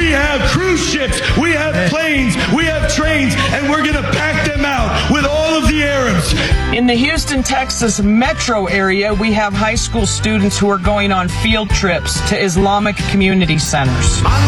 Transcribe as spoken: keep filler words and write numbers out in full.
We have cruise ships, we have planes, we have trains, and we're going to pack them out with all of the Arabs. In the Houston, Texas metro area, we have high school students who are going on field trips to Islamic community centers.